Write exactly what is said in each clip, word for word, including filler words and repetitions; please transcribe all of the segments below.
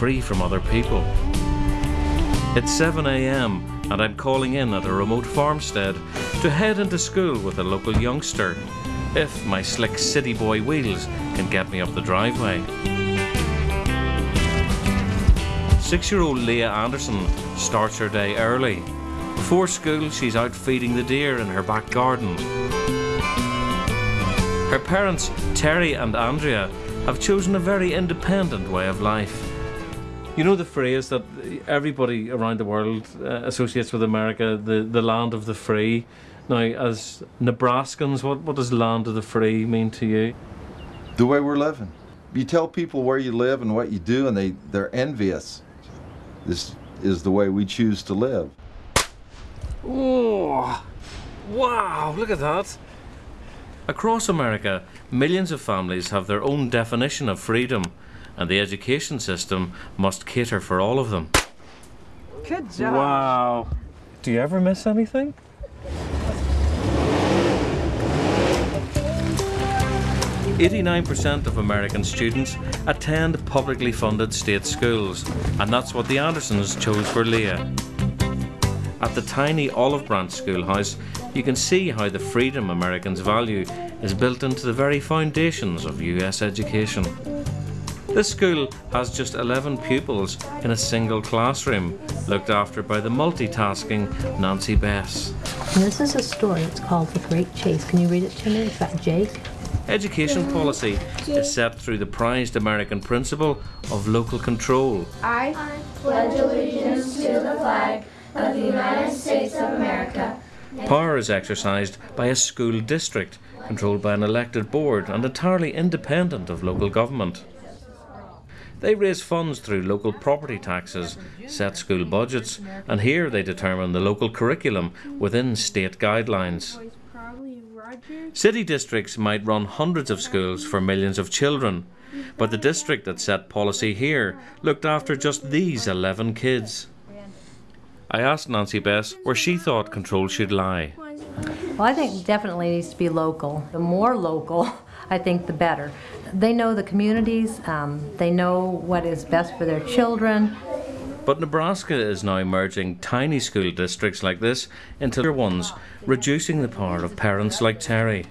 free from other people. It's seven a m and I'm calling in at a remote farmstead to head into school with a local youngster, if my slick city boy wheels can get me up the driveway. Six-year-old Leah Anderson starts her day early. Before school, she's out feeding the deer in her back garden. Her parents, Terry and Andrea, have chosen a very independent way of life. You know the phrase that everybody around the world uh, associates with America, the, the land of the free. Now, as Nebraskans, what, what does land of the free mean to you? The way we're living. You tell people where you live and what you do, and they, they're envious. This is the way we choose to live. Oh, wow, look at that. Across America, millions of families have their own definition of freedom, and the education system must cater for all of them. Good job. Wow. Do you ever miss anything? eighty-nine percent of American students attend publicly funded state schools, and that's what the Andersons chose for Leah. At the tiny Olive Branch schoolhouse, you can see how the freedom Americans value is built into the very foundations of U S education. This school has just eleven pupils in a single classroom, looked after by the multitasking Nancy Bess. This is a story, it's called The Great Chase. Can you read it to me? It's about Jake. Education policy is set through the prized American principle of local control. I pledge allegiance to the flag of the United States of America. Power is exercised by a school district, controlled by an elected board and entirely independent of local government. They raise funds through local property taxes, set school budgets, and here they determine the local curriculum within state guidelines. City districts might run hundreds of schools for millions of children, but the district that set policy here looked after just these eleven kids. I asked Nancy Bess where she thought control should lie. Well, I think it definitely needs to be local. The more local, I think the better. They know the communities, um, they know what is best for their children. But Nebraska is now merging tiny school districts like this into larger ones, reducing the power of parents like Terry.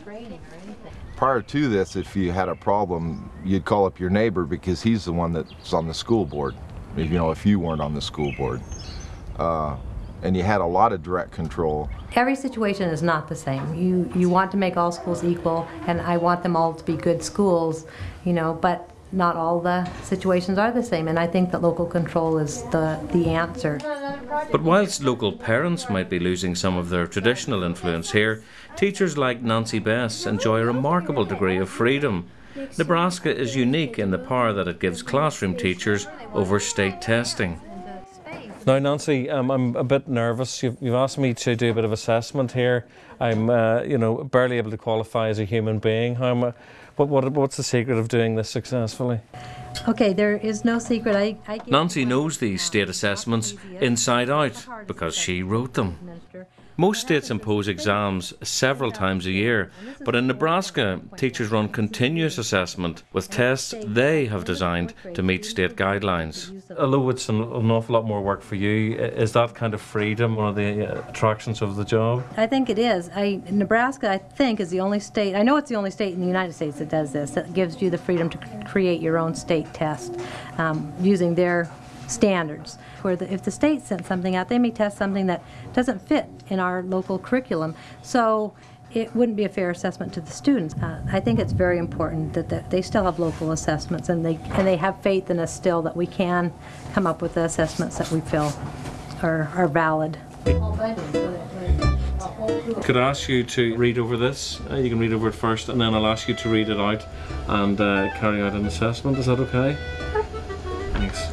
Prior to this, if you had a problem, you'd call up your neighbor because he's the one that's on the school board, you know, if you weren't on the school board. Uh, and you had a lot of direct control. Every situation is not the same. You, you want to make all schools equal, and I want them all to be good schools, you know, but not all the situations are the same, and I think that local control is the, the answer. But whilst local parents might be losing some of their traditional influence here, teachers like Nancy Bess enjoy a remarkable degree of freedom. Nebraska is unique in the power that it gives classroom teachers over state testing. Now, Nancy, um, I'm a bit nervous. You've, you've asked me to do a bit of assessment here. I'm, uh, you know, barely able to qualify as a human being. How am I, what, what, what's the secret of doing this successfully? Okay, there is no secret. I, I Nancy knows these state assessments inside out because she wrote them. Most states impose exams several times a year, but in Nebraska, teachers run continuous assessment with tests they have designed to meet state guidelines. Although it's an, an awful lot more work for you, is that kind of freedom one of the attractions of the job? I think it is. I, Nebraska, I think, is the only state, I know it's the only state in the United States that does this, that gives you the freedom to create your own state test um, using their standards. Where the, if the state sent something out, they may test something that doesn't fit in our local curriculum, so it wouldn't be a fair assessment to the students. Uh, I think it's very important that, that they still have local assessments, and they and they have faith in us still that we can come up with the assessments that we feel are, are valid. Could I ask you to read over this? Uh, you can read over it first, and then I'll ask you to read it out and uh, carry out an assessment. Is that okay? Thanks.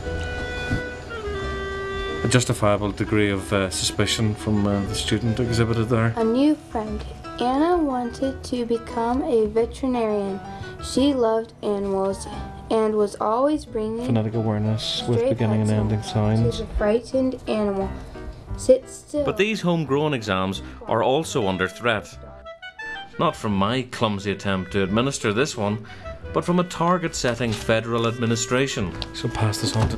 A justifiable degree of uh, suspicion from uh, the student exhibited there. A new friend. Anna wanted to become a veterinarian. She loved animals and was always bringing phonetic awareness with beginning and ending sounds to the frightened animal. Sit still. But these homegrown exams are also under threat. Not from my clumsy attempt to administer this one, but from a target-setting federal administration. So pass this on to